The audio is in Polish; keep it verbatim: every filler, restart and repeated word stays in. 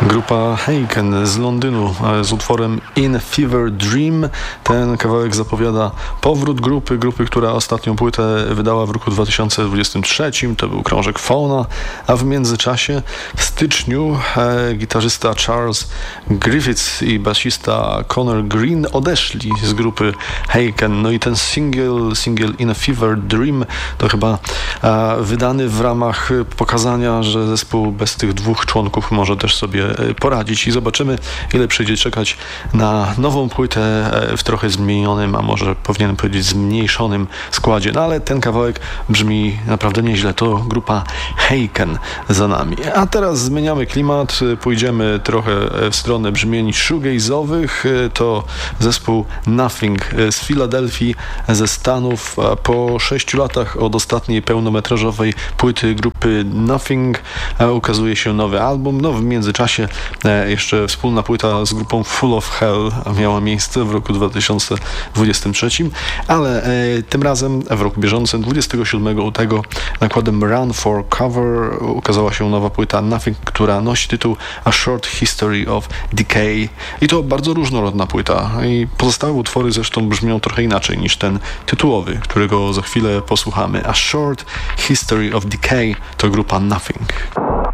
Grupa Haken z Londynu z utworem In Fever Dream. Ten kawałek zapowiada powrót grupy, grupy, która ostatnią płytę wydała w roku dwa tysiące dwudziestym trzecim. To był krążek Fauna, a w międzyczasie w styczniu e, gitarzysta Charles Griffiths i basista Connor Green odeszli z grupy Haken. No i ten single, single In Fever Dream to chyba e, wydany w ramach pokazania, że zespół bez tych dwóch członków może też sobie poradzić i zobaczymy, ile przyjdzie czekać na nową płytę w trochę zmienionym, a może powinienem powiedzieć zmniejszonym składzie. No ale ten kawałek brzmi naprawdę nieźle. To grupa Haken za nami. A teraz zmieniamy klimat, pójdziemy trochę w stronę brzmień shoegaze'owych. To zespół Nothing z Filadelfii, ze Stanów. Po sześciu latach od ostatniej pełnometrażowej płyty grupy Nothing ukazuje się nowy album. No w międzyczasie jeszcze wspólna płyta z grupą Full of Hell miała miejsce w roku dwa tysiące dwudziestym trzecim, ale e, tym razem w roku bieżącym, dwudziestego siódmego lutego, nakładem Run for Cover ukazała się nowa płyta Nothing, która nosi tytuł A Short History of Decay. I to bardzo różnorodna płyta. I pozostałe utwory zresztą brzmią trochę inaczej niż ten tytułowy, którego za chwilę posłuchamy. A Short History of Decay to grupa Nothing.